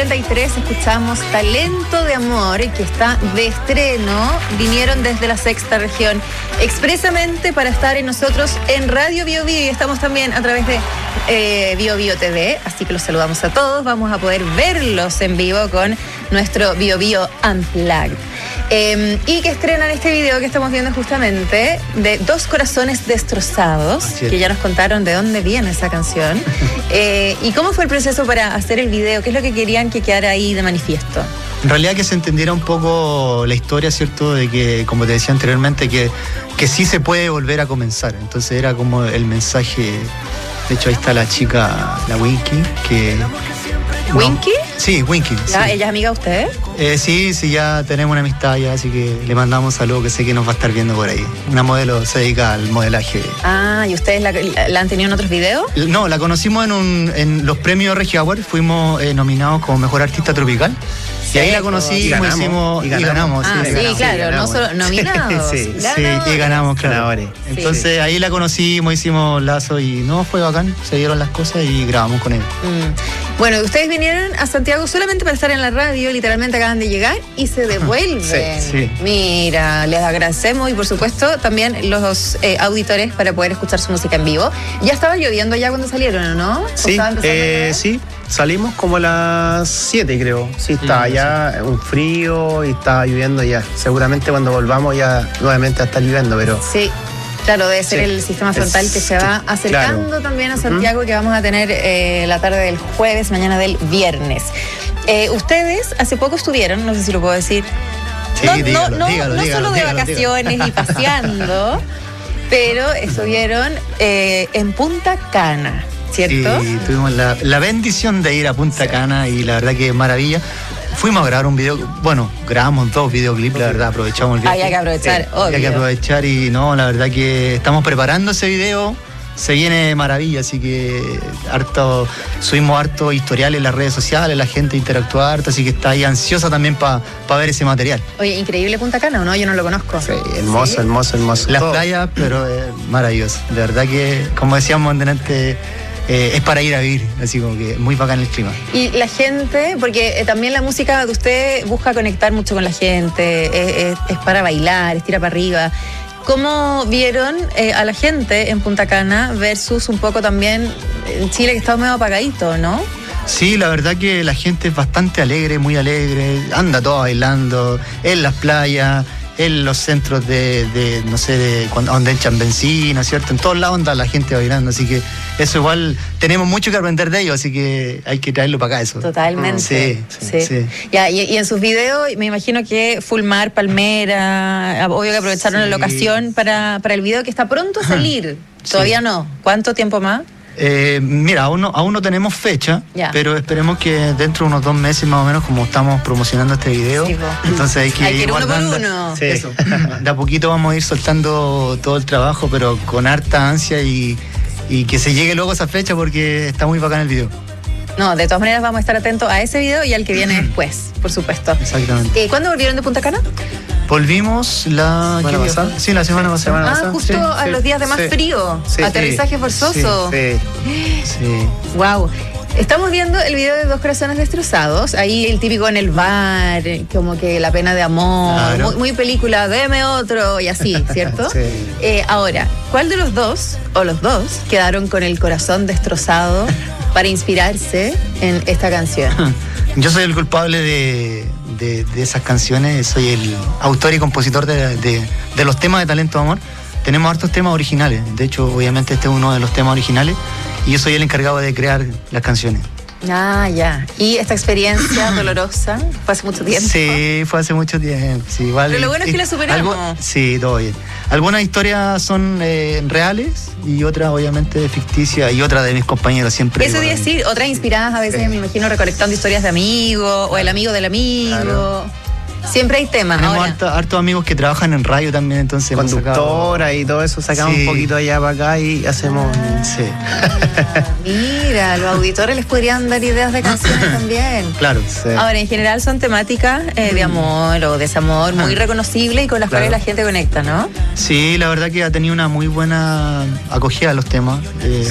9:33 escuchamos Talento de Amor, que está de estreno. Vinieron desde la sexta región expresamente para estar en nosotros en Radio Bio Bio, y estamos también a través de Bio Bio TV, así que los saludamos a todos. Vamos a poder verlos en vivo con nuestro Bio Bio Unplugged. Y que estrenan este video que estamos viendo justamente de Dos Corazones Destrozados, que ya nos contaron de dónde viene esa canción. ¿Y cómo fue el proceso para hacer el video? ¿Qué es lo que querían que quedara ahí de manifiesto? En realidad que se entendiera un poco la historia, ¿cierto? De que, como te decía anteriormente, que sí se puede volver a comenzar. Entonces era como el mensaje. De hecho, ahí está la chica, la Winky, que... ¿Winky? Sí, Winky. ¿Ya? Sí. ¿Ella es amiga de usted? Sí, ya tenemos una amistad ya, así que le mandamos saludos, que sé que nos va a estar viendo por ahí. Una modelo, se dedica al modelaje. Ah, ¿y ustedes la han tenido en otros videos? No, la conocimos en los premios Regio Award, fuimos nominados como Mejor Artista Tropical. Y ahí la conocimos, hicimos y ganamos. Ah, sí, claro, no solo nominados. Sí, y ganamos, claro. Entonces ahí la conocimos, hicimos lazo y no, fue bacán, se dieron las cosas y grabamos con él. Bueno, ustedes vinieron a Santiago solamente para estar en la radio, literalmente acaban de llegar y se devuelven. Sí. Mira, les agradecemos y por supuesto también los auditores para poder escuchar su música en vivo. ¿Ya estaba lloviendo ya cuando salieron o no? Sí, sí, salimos como a las 7 creo. Sí, estaba ya un frío y estaba lloviendo ya. Seguramente cuando volvamos ya nuevamente va a estar lloviendo, pero... Sí. Claro, debe ser el sistema frontal que se va acercando también a Santiago, que vamos a tener la tarde del jueves, mañana del viernes. Ustedes hace poco estuvieron, no sé si lo puedo decir, dígalo, solo de vacaciones y paseando, pero estuvieron en Punta Cana, ¿cierto? Sí, tuvimos la bendición de ir a Punta Cana y la verdad que es maravilla. Fuimos a grabar un video, bueno, grabamos 2 videoclips, la verdad, aprovechamos el viaje. Hay que aprovechar, obvio. Hay que aprovechar y no, la verdad que estamos preparando ese video, se viene de maravilla, así que subimos harto historial en las redes sociales, la gente interactúa harto, así que está ahí ansiosa también para ver ese material. Oye, increíble Punta Cana, ¿o no? Yo no lo conozco. Sí, hermoso. Las playas, pero maravilloso. De verdad que, como decíamos antes, es para ir a vivir, así como que muy bacán el clima. Y la gente, porque también la música de usted busca conectar mucho con la gente, es para bailar, es tira para arriba. ¿Cómo vieron a la gente en Punta Cana versus un poco también en Chile, que está medio apagadito, ¿no? Sí, la verdad que la gente es bastante alegre, muy alegre, anda todo bailando en las playas, en los centros de no sé, donde echan benzina, ¿cierto? En todos lados anda la gente bailando, así que eso igual tenemos mucho que aprender de ellos, así que hay que traerlo para acá eso. Totalmente. Sí. Ya, y en sus videos me imagino que full mar, palmera, obvio que aprovecharon la locación para el video que está pronto a salir. Todavía no. ¿Cuánto tiempo más? Mira, aún no tenemos fecha, pero esperemos que dentro de unos 2 meses más o menos, como estamos promocionando este video, entonces hay que ir guardando. Uno. Sí. Eso. De a poquito vamos a ir soltando todo el trabajo, pero con harta ansia y que se llegue luego esa fecha porque está muy bacán el video. No, de todas maneras vamos a estar atentos a ese video y al que viene después, por supuesto. Exactamente. ¿Cuándo volvieron de Punta Cana? Volvimos la semana pasada. Sí, la semana pasada. Justo a los días de más frío. Aterrizaje forzoso. Sí. Wow. Estamos viendo el video de Dos Corazones Destrozados. Ahí el típico en el bar, como que la pena de amor. Claro. Muy película, deme otro y así, ¿cierto? Sí. Ahora, ¿cuál de los dos, o los dos, quedaron con el corazón destrozado para inspirarse en esta canción? Yo soy el culpable de esas canciones, soy el autor y compositor de los temas de Talento de Amor. Tenemos hartos temas originales, de hecho, obviamente este es uno de los temas originales y yo soy el encargado de crear las canciones. Ah, ya. ¿Y esta experiencia dolorosa fue hace mucho tiempo? Sí, fue hace mucho tiempo. Sí, igual, pero lo bueno es que la superamos. Sí, todo bien. Algunas historias son reales y otras obviamente ficticias y otras de mis compañeros siempre. Eso de decir, otras inspiradas a veces, me imagino, recolectando historias de amigos o el amigo del amigo. Claro. Siempre hay temas. Tenemos hartos amigos que trabajan en radio también, entonces conductora y todo eso, sacamos un poquito allá para acá y hacemos. Mira, los auditores les podrían dar ideas de canciones también. Claro. Ahora, en general son temáticas de amor o desamor muy reconocibles y con las cuales la gente conecta, ¿no? Sí, la verdad que ha tenido una muy buena acogida a los temas.